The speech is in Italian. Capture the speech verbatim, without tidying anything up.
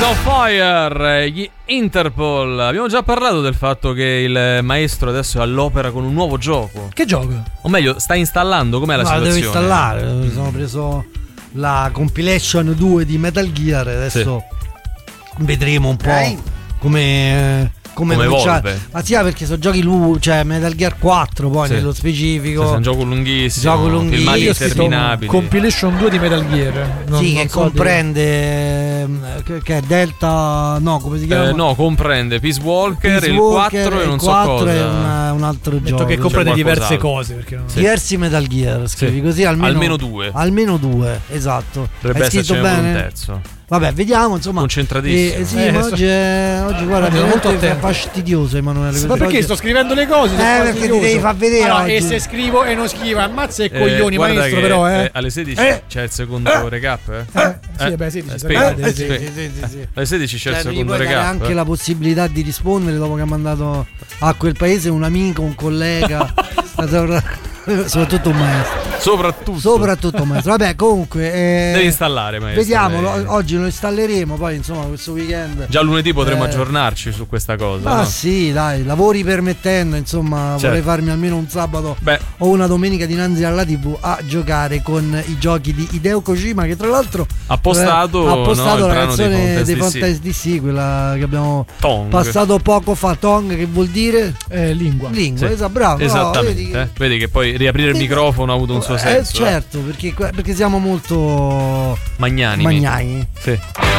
on Fire, gli Interpol. Abbiamo già parlato del fatto che il maestro adesso è all'opera con un nuovo gioco. Che gioco? O meglio, sta installando, com'è la no, situazione? Devo installare, mi sono preso la compilation due di Metal Gear, adesso sì. vedremo un po' okay. come... Come, come evolve. Ma sia perché sono giochi lu- cioè Metal Gear quattro poi sì. nello specifico. Sì, è un gioco lunghissimo, gioco lunghissimo. filmati interminabili. Compilation due di Metal Gear. Non, sì, non che so comprende che, che è Delta, no, come si chiama? Eh, no, comprende Peace Walker, Peace il Walker, quattro e non so quattro cosa. È una, un altro Detto gioco. che comprende diverse altro. cose perché non... sì. Diversi Metal Gear, scrivi sì. così almeno almeno due. Almeno due, esatto. Dovrebbe Hai scritto bene? Un terzo. Vabbè, vediamo, insomma. Concentratissimo. Eh, sì, eh, ma so... oggi, è, oggi guarda, è molto è fastidioso, Emanuele. Ma perché oggi... sto scrivendo le cose? Eh, perché ti devi far vedere. Allora, oggi. e se scrivo e non scrivo, ammazza i eh, coglioni, maestro, però, eh. eh. Alle sedici eh. c'è il secondo eh. recap, eh? eh. Sì, vabbè, sedici. Eh, spiega, eh, sì, sì, sì, sì, sì. Alle sedici c'è cioè, il secondo puoi recap. Dare anche eh? la possibilità di rispondere dopo che ha mandato a quel paese un amico, un collega. Soprattutto un maestro. Soprattutto. Soprattutto un maestro. Vabbè, comunque. Eh, Devi installare, maestro. Vediamo, lei. oggi lo installeremo. Poi, insomma, questo weekend. Già lunedì potremo eh, aggiornarci su questa cosa. Ah, no? sì, dai, lavori permettendo. Insomma, certo. vorrei farmi almeno un sabato Beh. o una domenica dinanzi alla tivù a giocare con i giochi di Hideo Kojima, che tra l'altro ha postato, ha postato no, la canzone dei Fantasy D C, quella che abbiamo Tong. passato poco fa. Tong, che vuol dire? Eh, lingua. Lingua, sì. esatto, bravo. Esattamente. No, vedi, eh? vedi che poi riaprire il microfono ha avuto un suo senso. Eh, certo, perché, perché siamo molto magnanimi. magnani. Sì.